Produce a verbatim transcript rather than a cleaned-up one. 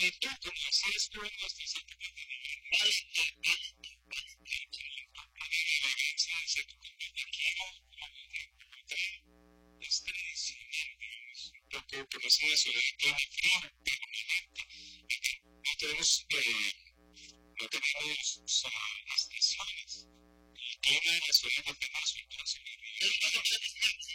Y tú, como decías tú en nuestro sentimiento de normal, que el que la evidencia de ser tu conveniente es tradicional, digamos, un poco conocida sobre el clima frío permanente. No tenemos, eh, no tenemos uh, estaciones. El clima nacional depende de su entorno.